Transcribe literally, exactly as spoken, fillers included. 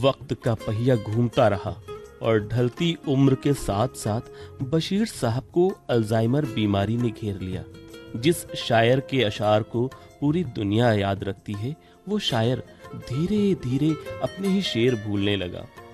वक्त का पहिया घूमता रहा और ढलती उम्र के साथ साथ बशीर साहब को अल्जाइमर बीमारी ने घेर लिया। जिस शायर के अशार को पूरी दुनिया याद रखती है, वो शायर धीरे धीरे अपने ही शेर भूलने लगा।